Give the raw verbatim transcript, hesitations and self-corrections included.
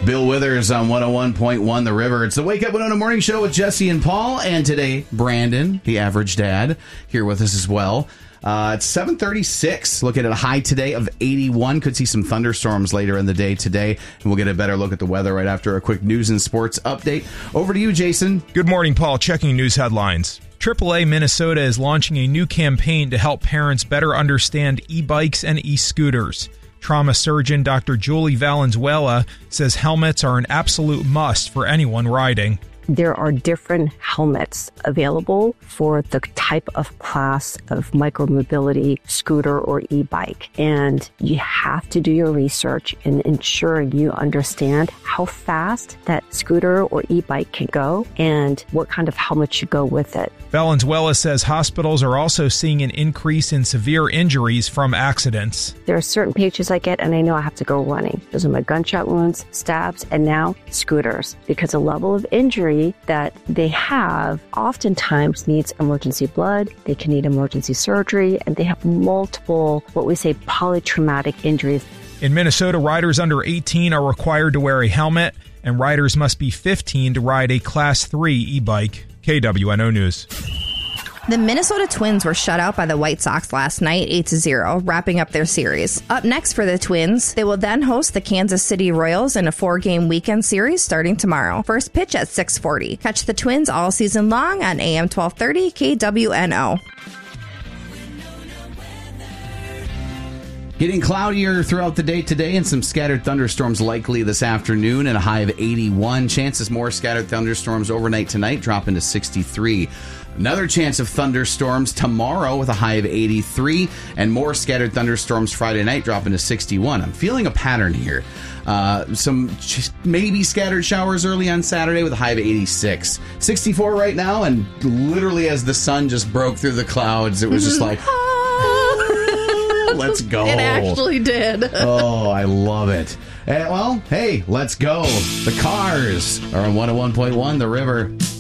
Bill Withers on one oh one point one The River. It's the Wake Up Winona Morning Show with Jesse and Paul. And today, Brandon, the average dad, here with us as well. Uh, it's seven thirty-six. Looking at a high today of eighty-one. Could see some thunderstorms later in the day today. And we'll get a better look at the weather right after a quick news and sports update. Over to you, Jason. Good morning, Paul. Checking news headlines. triple A Minnesota is launching a new campaign to help parents better understand e-bikes and e-scooters. Trauma surgeon Doctor Julie Valenzuela says helmets are an absolute must for anyone riding. There are different helmets available for the type of class of micromobility scooter or e-bike. And you have to do your research and ensure you understand how fast that scooter or e-bike can go and what kind of helmet should go with it. Valenzuela says hospitals are also seeing an increase in severe injuries from accidents. There are certain pictures I get and I know I have to go running. Those are my gunshot wounds, stabs, and now scooters. Because the level of injury that they have oftentimes needs emergency blood, they can need emergency surgery, and they have multiple, what we say, polytraumatic injuries. In Minnesota, riders under eighteen are required to wear a helmet, and riders must be fifteen to ride a Class three e-bike. K W N O News. The Minnesota Twins were shut out by the White Sox last night, eight to zero, wrapping up their series. Up next for the Twins, they will then host the Kansas City Royals in a four-game weekend series starting tomorrow. First pitch at six forty. Catch the Twins all season long on A M twelve thirty K W N O. Getting cloudier throughout the day today and some scattered thunderstorms likely this afternoon and a high of eighty-one. Chances more scattered thunderstorms overnight tonight, dropping to sixty-three. Another chance of thunderstorms tomorrow with a high of eighty-three and more scattered thunderstorms Friday night, dropping to sixty-one. I'm feeling a pattern here. Uh, some maybe scattered showers early on Saturday with a high of eighty-six. sixty-four right now, and literally as the sun just broke through the clouds, it was just like... Let's go. It actually did. Oh, I love it. Uh, well, hey, let's go. The Cars are on one oh one point one The River.